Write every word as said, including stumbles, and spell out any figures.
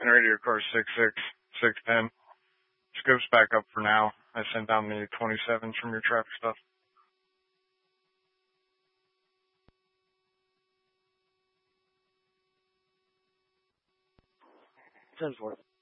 and radio car six six six ten. Scope's back up for now. I sent down the twenty-sevens from your traffic stuff. ten four.